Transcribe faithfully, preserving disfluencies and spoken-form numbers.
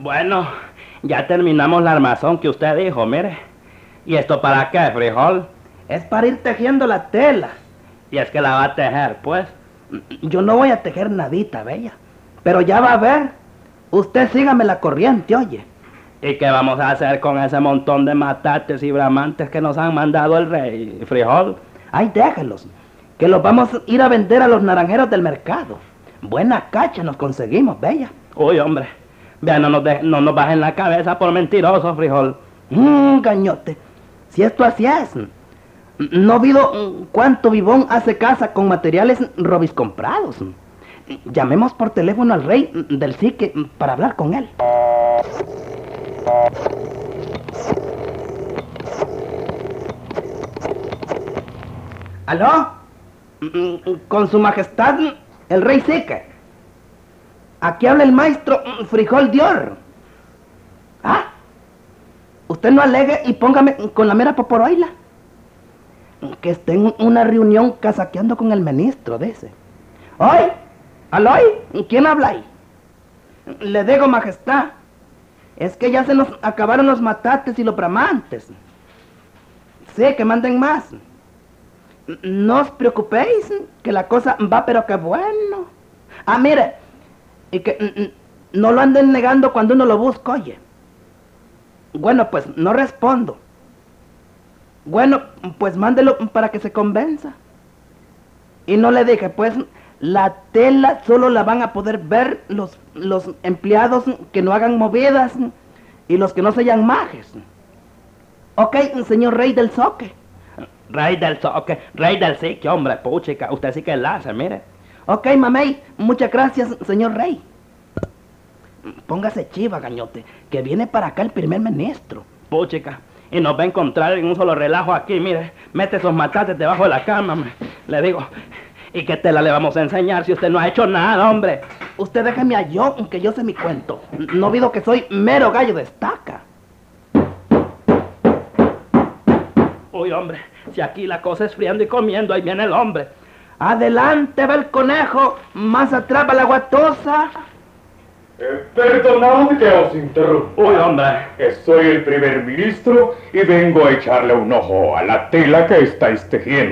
Bueno, ya terminamos la armazón que usted dijo, mire. ¿Y esto para qué, frijol? Es para ir tejiendo la tela. Y es que la va a tejer, pues. Yo no voy a tejer nadita, bella. Pero ya va a ver. Usted sígame la corriente, oye. ¿Y qué vamos a hacer con ese montón de matates y bramantes que nos han mandado el rey, frijol? Ay, déjenlos, que los vamos a ir a vender a los naranjeros del mercado. Buena cacha nos conseguimos, bella. Uy, hombre, vea, no nos, de, no nos bajen la cabeza por mentirosos, frijol. Mmm, gañote, si esto así es. No vido cuánto vivón hace casa con materiales robis comprados. Llamemos por teléfono al rey del psique para hablar con él. ¿Aló? Con su majestad, el rey Sique. Aquí habla el maestro Frijol Dior. ¿Ah? Usted no alegue y póngame con la mera poporoila. Que esté en una reunión casaqueando con el ministro de ese. ¿Oy? ¿Aló? ¿Quién habla ahí? Le digo, majestad, es que ya se nos acabaron los matates y los bramantes. Sí, que manden más. No os preocupéis, que la cosa va, pero que bueno. Ah, mire, y que no lo anden negando cuando uno lo busca, oye. Bueno, pues no respondo. Bueno, pues mándelo para que se convenza. Y no le dije, pues, la tela solo la van a poder ver los, los empleados que no hagan movidas y los que no sean majes. Ok, señor rey del soque. Rey del soque, rey del psique, hombre, puchica, usted sí que la hace, mire. Ok, mamey, muchas gracias, señor rey. Póngase chiva, gañote, que viene para acá el primer ministro. Puchica, y nos va a encontrar en un solo relajo aquí, mire. Mete esos matates debajo de la cama, me, le digo. ¿Y qué tela le vamos a enseñar si usted no ha hecho nada, hombre? Usted déjeme a yo, que yo sé mi cuento. No olvido que soy mero gallo de estaca. Uy, hombre, si aquí la cosa es friando y comiendo, ahí viene el hombre. Adelante va el conejo, más atrás va la guatosa. Eh, perdonad que os interrumpa. Uy, hombre. Soy el primer ministro y vengo a echarle un ojo a la tela que estáis tejiendo.